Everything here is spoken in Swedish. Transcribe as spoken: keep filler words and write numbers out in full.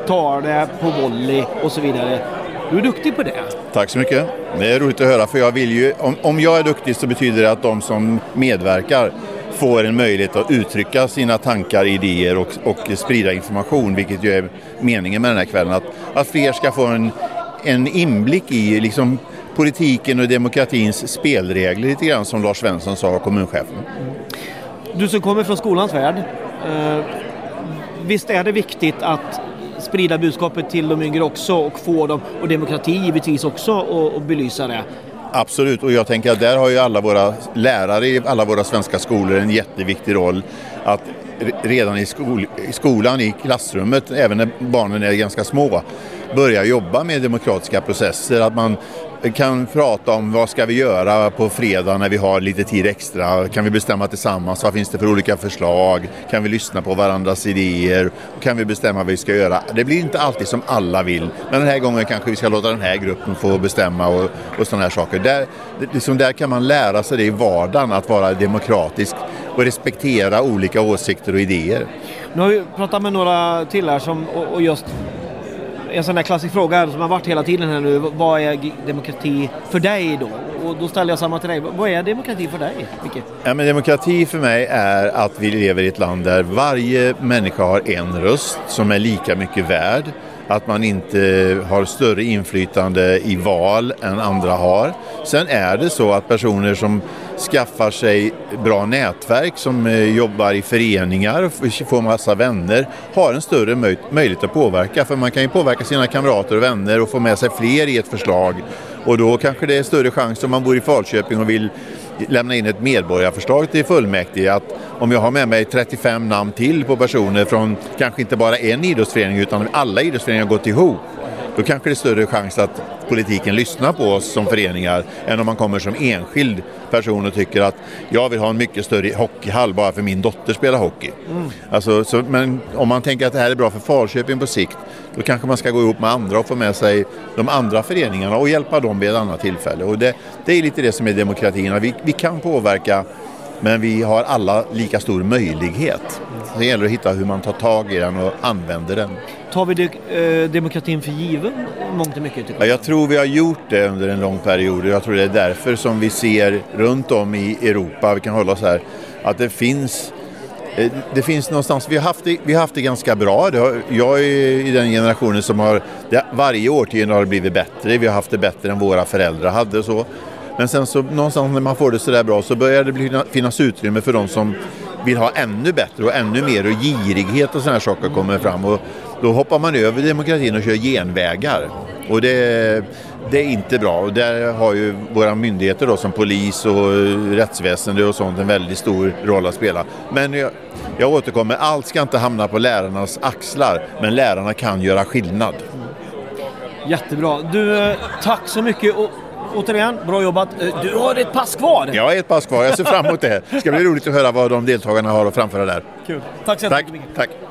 tar det på volley och så vidare. Du är duktig på det. Tack så mycket. Det är roligt att höra, för jag vill ju, om, om jag är duktig så betyder det att de som medverkar får en möjlighet att uttrycka sina tankar, idéer och, och sprida information, vilket ju är meningen med den här kvällen. Att, att fler ska få en, en inblick i liksom, politiken och demokratins spelregler, lite grann som Lars Svensson sa, kommunchefen. Du som kommer från skolans värld, eh, visst är det viktigt att sprida budskapet till de yngre också och få dem, och demokrati givetvis också, och, och belysa det? Absolut, och jag tänker att där har ju alla våra lärare i alla våra svenska skolor en jätteviktig roll att redan i, skol, i skolan, i klassrummet, även när barnen är ganska små, börja jobba med demokratiska processer, att man kan prata om vad ska vi göra på fredag när vi har lite tid extra, kan vi bestämma tillsammans, vad finns det för olika förslag, kan vi lyssna på varandras idéer, kan vi bestämma vad vi ska göra. Det blir inte alltid som alla vill, men den här gången kanske vi ska låta den här gruppen få bestämma och, och sådana här saker. Där, liksom där kan man lära sig det i vardagen, att vara demokratisk och respektera olika åsikter och idéer. Nu har vi pratat med några till här som, och, och just en sån där klassisk fråga som har varit hela tiden här nu. Vad är demokrati för dig då? Och då ställer jag samma till dig. Vad är demokrati för dig, Micke? Ja, men demokrati för mig är att vi lever i ett land där varje människa har en röst som är lika mycket värd. Att man inte har större inflytande i val än andra har. Sen är det så att personer som skaffar sig bra nätverk, som jobbar i föreningar och får massa vänner, har en större möj- möjlighet att påverka. För man kan ju påverka sina kamrater och vänner och få med sig fler i ett förslag. Och då kanske det är större chans om man bor i Falköping och vill lämna in ett medborgarförslag till fullmäktige, att om jag har med mig trettiofem namn till på personer från kanske inte bara en idrottsförening utan alla idrottsföreningar har gått ihop, då kanske det är större chans att politiken lyssnar på oss som föreningar än om man kommer som enskild person och tycker att jag vill ha en mycket större hockeyhall bara för min dotter spelar hockey. Mm. Alltså, så, men om man tänker att det här är bra för Falköping på sikt, då kanske man ska gå ihop med andra och få med sig de andra föreningarna och hjälpa dem vid ett annat tillfälle. Och det, det är lite det som är demokratin. Vi, vi kan påverka, men vi har alla lika stor möjlighet. Det gäller att hitta hur man tar tag i den och använder den. Tar vi de, eh, demokratin för given mångt och mycket? Ja, jag tror vi har gjort det under en lång period. Jag tror det är därför som vi ser runt om i Europa, vi kan hålla oss här, att det finns det finns någonstans, vi har haft det, vi har haft det ganska bra. Det har, jag är i den generationen som har, det, varje årtionde har det blivit bättre. Vi har haft det bättre än våra föräldrar hade och så. Men sen så någonstans när man får det så där bra så börjar det bli, finnas utrymme för de som vill ha ännu bättre och ännu mer, och girighet och sådana här saker kommer fram, och då hoppar man över demokratin och kör genvägar, och det, det är inte bra. Och där har ju våra myndigheter då, som polis och rättsväsende och sånt, en väldigt stor roll att spela. Men jag, jag återkommer, allt ska inte hamna på lärarnas axlar, men lärarna kan göra skillnad. Jättebra. Du, tack så mycket. Och återigen, bra jobbat. Du har ett pass kvar. Jag har ett pass kvar, jag ser fram emot det. Det ska bli roligt att höra vad de deltagarna har att framföra där. Kul. Tack så mycket. Tack. Tack.